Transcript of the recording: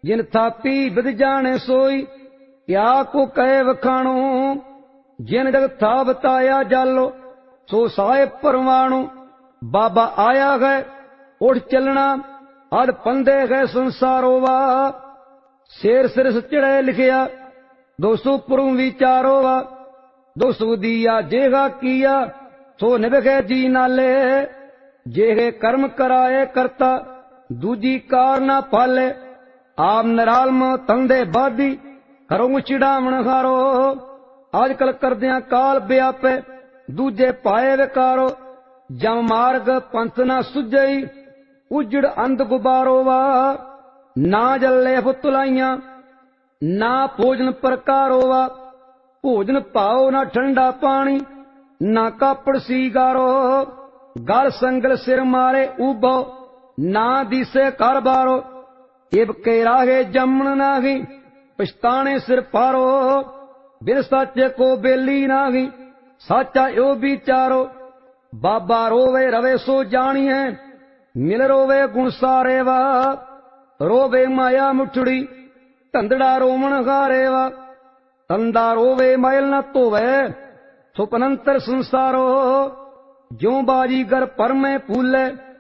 जिन थापी with जाने सोई, क्या को कहे वखाणो। जिन जग था बताया जालो, सो साहेब परवाणो। बाबा आया गए उठ चलना, अद पंदे गए संसारो वा। शेर सिर चढ़े लिखिया, 200 पुरुम विचारो वा। 200 दिया जेगा किया, सो निभगे जी नाले। जेगे कर्म कराए करता, दूजी कार ना पाले। आप नरालम तंदे बादी, करो चिड़ावण हारो। आजकल करदियां काल व्यापे, दूजे पाए विकारो। जम मार्ग पंथ ना सुझई, उजड़ अंध गुबारो वा। ना जले फुतलाइया, ना भोजन प्रकारो वा। भोजन पाओ ना ठंडा पानी, ना कापड़ सीगारो। गल संगल सिर मारे उबो, ना दिसे कर बारो। इब के राहे जमन नागी, पछताने सिर पारो। बिन साचे को बेली नागी, साचा यो विचारो। बाबा रोवे रवे सो जानिए, मिल रोवे गुण सारे वा। रोवे माया मुठड़ी, धंधड़ा रोमन हारे वा। तंदा रोवे मैल न धोवे, सुपनंतर संसारो। ज्यों बाजीगर पर में फूले,